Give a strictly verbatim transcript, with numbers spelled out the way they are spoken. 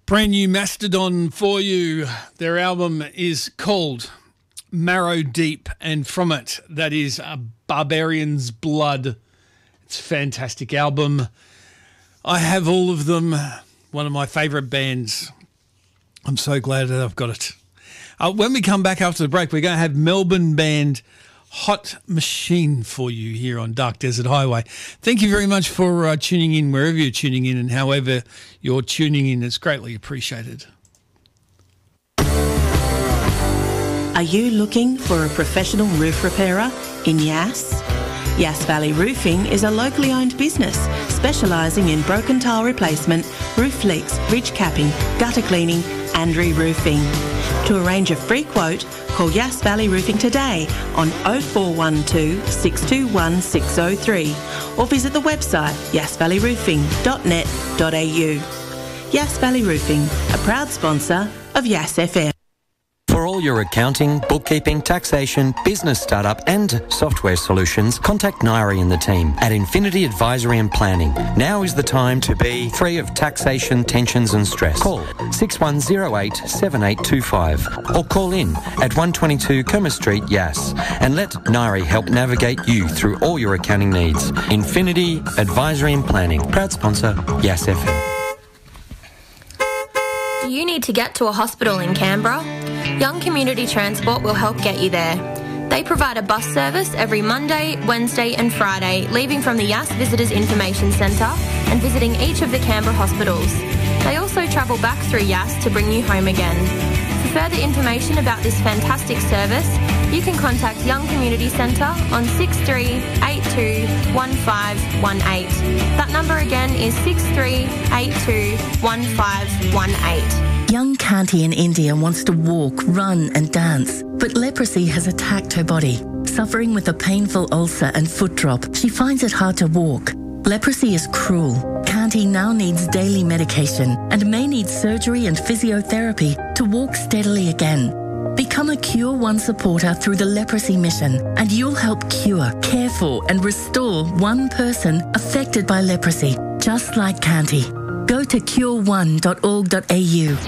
Brand new Mastodon for you. Their album is called Marrow Deep, and from it, that is a Barbarian's Blood. It's a fantastic album. I have all of them. One of my favourite bands. I'm so glad that I've got it. Uh, when we come back after the break, we're going to have Melbourne band Hot Machine for you here on Dark Desert Highway. Thank you very much for uh, tuning in wherever you're tuning in and however you're tuning in. It's greatly appreciated. Are you looking for a professional roof repairer in Yass? Yass Valley Roofing is a locally owned business specialising in broken tile replacement, roof leaks, ridge capping, gutter cleaning and re-roofing. To arrange a free quote, call Yass Valley Roofing today on oh four one two, six two one, six oh three or visit the website yass valley roofing dot net dot a u. Yass Valley Roofing, a proud sponsor of Yass F M. For all your accounting, bookkeeping, taxation, business startup and software solutions, contact Nairi and the team at Infinity Advisory and Planning. Now is the time to be free of taxation, tensions and stress. Call six one zero eight, seven eight two five or call in at one twenty-two Kerma Street, Yass, and let Nairi help navigate you through all your accounting needs. Infinity Advisory and Planning, proud sponsor, Yass F M. Do you need to get to a hospital in Canberra? Young Community Transport will help get you there. They provide a bus service every Monday, Wednesday and Friday, leaving from the Yass Visitors Information Centre and visiting each of the Canberra hospitals. They also travel back through Yass to bring you home again. For further information about this fantastic service, you can contact Young Community Centre on six three eight two, one five one eight. That number again is six three eight two, one five one eight. Young Kanti in India wants to walk, run and dance, but leprosy has attacked her body. Suffering with a painful ulcer and foot drop, she finds it hard to walk. Leprosy is cruel. Kanti now needs daily medication and may need surgery and physiotherapy to walk steadily again. Become a Cure One supporter through the Leprosy Mission and you'll help cure, care for and restore one person affected by leprosy, just like Kanti. Go to cure one dot org dot a u.